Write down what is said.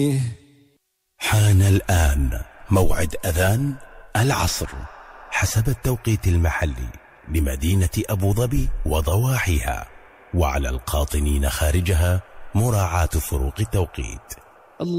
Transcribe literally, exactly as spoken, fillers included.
حان الآن موعد أذان العصر حسب التوقيت المحلي لمدينة أبو ظبي وضواحيها، وعلى القاطنين خارجها مراعاة فروق التوقيت.